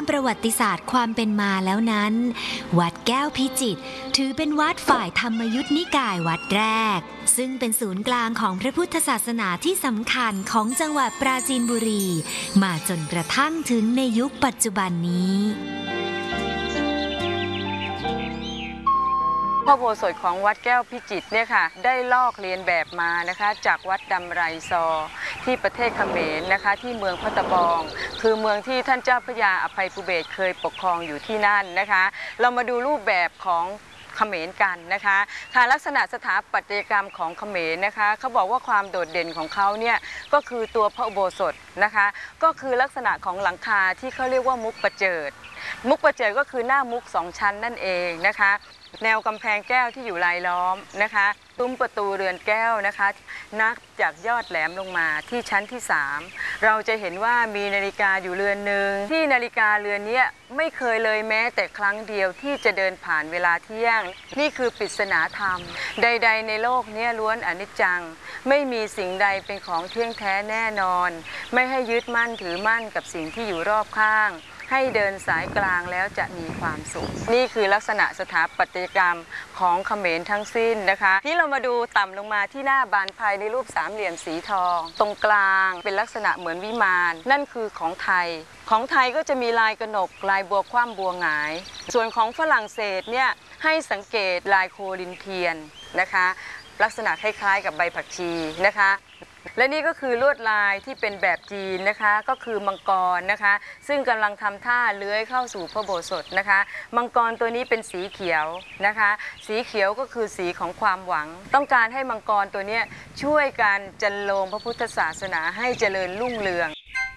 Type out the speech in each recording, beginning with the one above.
ประวัติศาสตร์ความเป็นมาแล้วนั้นวัดแก้วพิจิตรถือเป็นวัดฝ่ายธรรมยุทธนิกายวัดแรกซึ่งเป็นศูนย์กลางของพระพุทธศาสนาที่สำคัญของจังหวัดปราจีนบุรีมาจนกระทั่งถึงในยุคปัจจุบันนี้พระอุโบสถของวัดแก้วพิจิตรเนี่ยค่ะได้ลอกเลียนแบบมานะคะจากวัดดำไรซอที่ประเทศเขมรนะคะที่เมืองพัตบองคือเมืองที่ท่านเจ้าพระยาอภัยภูเบศรเคยปกครองอยู่ที่นั่นนะคะเรามาดูรูปแบบของเขมรกันนะคะค่ะลักษณะสถาปัตยกรรมของเขมรนะคะเขาบอกว่าความโดดเด่นของเขาเนี่ยก็คือตัวพระอุโบสถนะคะก็คือลักษณะของหลังคาที่เขาเรียกว่ามุกประเจิดมุกประเจิดก็คือหน้ามุก2ชั้นนั่นเองนะคะแนวกำแพงแก้วที่อยู่รายล้อมนะคะซุ้มประตูเรือนแก้วนะคะนับจากยอดแหลมลงมาที่ชั้นที่3เราจะเห็นว่ามีนาฬิกาอยู่เรือนหนึ่งที่นาฬิกาเรือนนี้ไม่เคยเลยแม้แต่ครั้งเดียวที่จะเดินผ่านเวลาเที่ยงนี่คือปริศนาธรรมใดๆในโลกนี้ล้วนอนิจจังไม่มีสิ่งใดเป็นของเที่ยงแท้แน่นอนไม่ให้ยึดมั่นถือมั่นกับสิ่งที่อยู่รอบข้างให้เดินสายกลางแล้วจะมีความสุขนี่คือลักษณะสถาปัตยกรรมของเขมรทั้งสิ้นนะคะที่เรามาดูต่ำลงมาที่หน้าบานพายในรูปสามเหลี่ยมสีทองตรงกลางเป็นลักษณะเหมือนวิมานนั่นคือของไทยก็จะมีลายกระหนกลายบัวคว่ำบัวหงายส่วนของฝรั่งเศสเนี่ยให้สังเกตลายโคลินเทียนนะคะลักษณะคล้ายๆกับใบผักชีนะคะและนี่ก็คือลวดลายที่เป็นแบบจีนนะคะก็คือมังกรนะคะซึ่งกำลังทำท่าเลื้อยเข้าสู่พระอุโบสถนะคะมังกรตัวนี้เป็นสีเขียวนะคะสีเขียวก็คือสีของความหวังต้องการให้มังกรตัวนี้ช่วยการจันโลงพระพุทธศาสนาให้เจริญรุ่งเรือง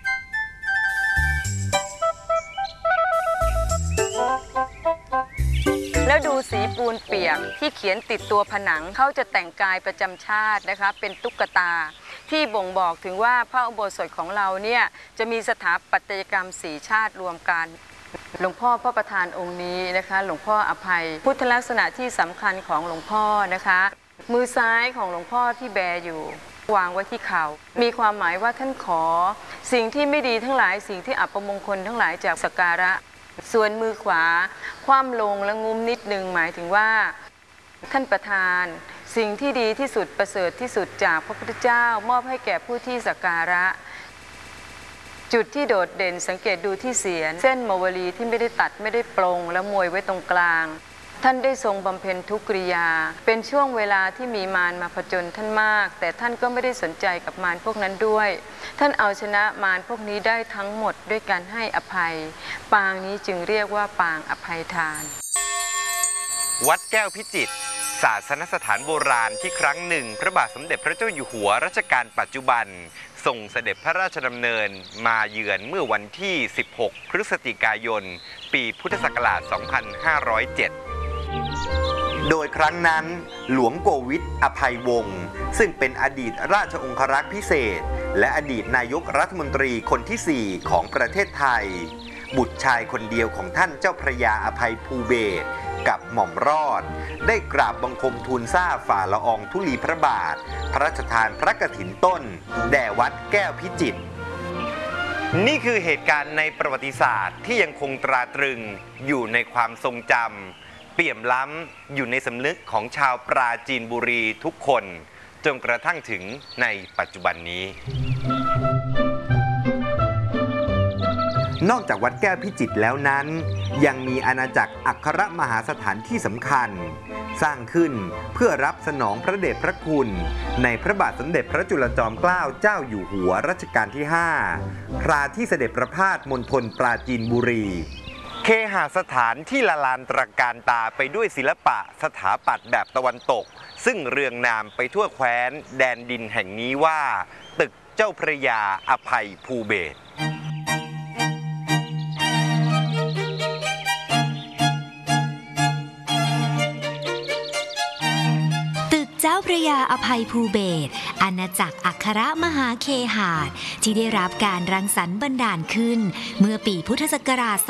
แล้วดูสีปูนเปียกที่เขียนติดตัวผนังเขาจะแต่งกายประจำชาตินะคะเป็นตุ๊กตาที่บ่งบอกถึงว่าพระอุโบสถของเราเนี่ยจะมีสถาปัตยกรรม4ชาติรวมกันหลวงพ่อพระประธานองค์นี้นะคะหลวงพ่ออภัยพุทธลักษณะที่สำคัญของหลวงพ่อนะคะมือซ้ายของหลวงพ่อที่แบอยู่วางไว้ที่เข่ามีความหมายว่าท่านขอสิ่งที่ไม่ดีทั้งหลายสิ่งที่อัปมงคลทั้งหลายจากสักการะส่วนมือขวาคว่ำลงและงุ้มนิดนึงหมายถึงว่าท่านประธานสิ่งที่ดีที่สุดประเสริฐที่สุดจากพระพุทธเจ้ามอบให้แก่ผู้ที่สักการะจุดที่โดดเด่นสังเกตดูที่เสียนเส้นมวลีที่ไม่ได้ตัดไม่ได้ปลงและมวยไว้ตรงกลางท่านได้ทรงบำเพ็ญทุกกิริยาเป็นช่วงเวลาที่มีมารมาผจญท่านมากแต่ท่านก็ไม่ได้สนใจกับมารพวกนั้นด้วยท่านเอาชนะมารพวกนี้ได้ทั้งหมดด้วยการให้อภัยปางนี้จึงเรียกว่าปางอภัยทานวัดแก้วพิจิตรศาสนสถานโบราณที่ครั้งหนึ่งพระบาทสมเด็จพระเจ้าอยู่หัวรัชกาลปัจจุบันทรงเสด็จพระราชดำเนินมาเยือนเมื่อวันที่ 16 พฤศจิกายน ปีพุทธศักราช 2507 โดยครั้งนั้นหลวงโกวิทอภัยวงศ์ซึ่งเป็นอดีตราชองครักษ์พิเศษและอดีตนายกรัฐมนตรีคนที่ 4 ของประเทศไทยบุตรชายคนเดียวของท่านเจ้าพระยาอภัยภูเบศรกับหม่อมรอดได้กราบบังคมทูลทราบฝ่าละอองธุลีพระบาทพระราชทานพระกฐินต้นแด่วัดแก้วพิจิตรนี่คือเหตุการณ์ในประวัติศาสตร์ที่ยังคงตราตรึงอยู่ในความทรงจำเปี่ยมล้ำอยู่ในสำนึกของชาวปราจีนบุรีทุกคนจนกระทั่งถึงในปัจจุบันนี้นอกจากวัดแก้วพิจิตรแล้วนั้นยังมีอาณาจักรอัครมหาสถานที่สำคัญสร้างขึ้นเพื่อรับสนองพระเดชพระคุณในพระบาทสมเด็จพระจุลจอมเกล้าเจ้าอยู่หัวรัชกาลที่ 5 คราที่เสด็จประพาสมณฑลปราจีนบุรีเคหสถานที่ละลานตระการตาไปด้วยศิลปะสถาปัตย์แบบตะวันตกซึ่งเรืองนามไปทั่วแคว้นแดนดินแห่งนี้ว่าตึกเจ้าพระยาอภัยภูเบศรเจ้าพระยาอภัยภูเบศรอาณาจักรอัครมหาเคหะที่ได้รับการรังสรรค์บันดาลขึ้นเมื่อปีพุทธศักราช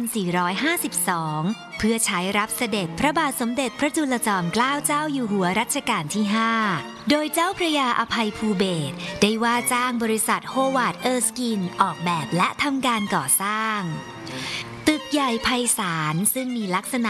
2452 เพื่อใช้รับเสด็จพระบาทสมเด็จพระจุลจอมเกล้าเจ้าอยู่หัวรัชกาลที่ 5 โดยเจ้าพระยาอภัยภูเบศรได้ว่าจ้างบริษัทโฮวาร์ดเออร์สกินออกแบบและทำการก่อสร้างไพศาลซึ่งมีลักษณะ